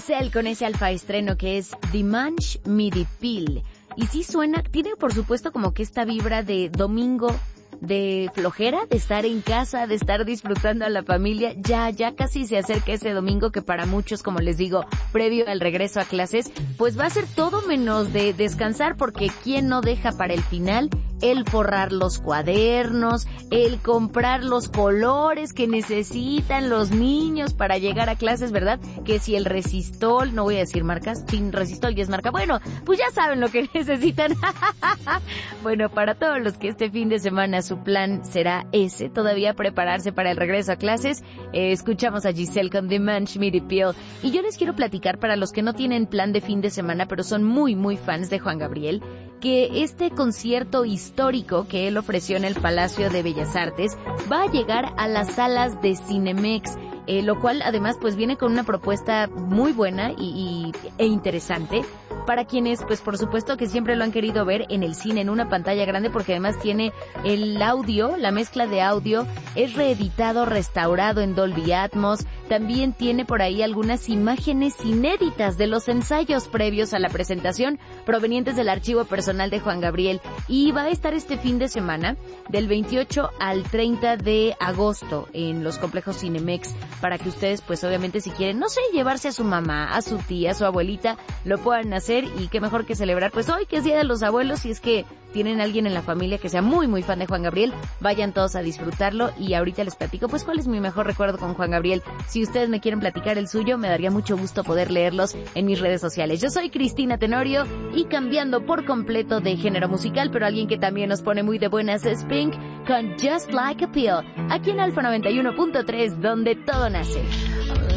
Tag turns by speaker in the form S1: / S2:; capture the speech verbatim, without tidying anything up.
S1: Giselle con ese alfa estreno que es Dimanche Midi Pil. Y sí suena, tiene por supuesto como que esta vibra de domingo, de flojera, de estar en casa, de estar disfrutando a la familia. Ya, ya casi se acerca ese domingo que para muchos, como les digo, previo al regreso a clases, pues va a ser todo menos de descansar, porque ¿quién no deja para el final el forrar los cuadernos, el comprar los colores que necesitan los niños para llegar a clases, ¿verdad? Que si el resistol, no voy a decir marcas, sin resistol ya es marca, bueno, pues ya saben lo que necesitan. Bueno, para todos los que este fin de semana su plan será ese, todavía prepararse para el regreso a clases, eh, escuchamos a Giselle con Dimanche Midi Pil. Y yo les quiero platicar, para los que no tienen plan de fin de semana, pero son muy, muy fans de Juan Gabriel, que este concierto histórico que él ofreció en el Palacio de Bellas Artes va a llegar a las salas de Cinemex, eh, lo cual además pues viene con una propuesta muy buena y, y e interesante para quienes pues por supuesto que siempre lo han querido ver en el cine, en una pantalla grande, porque además tiene el audio, la mezcla de audio, es reeditado, restaurado en Dolby Atmos, también tiene por ahí algunas imágenes inéditas de los ensayos previos a la presentación provenientes del archivo personal de Juan Gabriel, y va a estar este fin de semana del veintiocho al treinta de agosto en los complejos Cinemex, para que ustedes pues obviamente si quieren, no sé, llevarse a su mamá, a su tía, a su abuelita, lo puedan hacer. Y qué mejor que celebrar pues hoy, que es Día de los Abuelos. Si es que tienen a alguien en la familia que sea muy muy fan de Juan Gabriel, vayan todos a disfrutarlo. Y ahorita les platico pues cuál es mi mejor recuerdo con Juan Gabriel. Si ustedes me quieren platicar el suyo, me daría mucho gusto poder leerlos en mis redes sociales. Yo soy Cristina Tenorio, y cambiando por completo de género musical, pero alguien que también nos pone muy de buenas, es Pink con Just Like a Pill, aquí en Alfa noventa y uno punto tres, donde todo nace.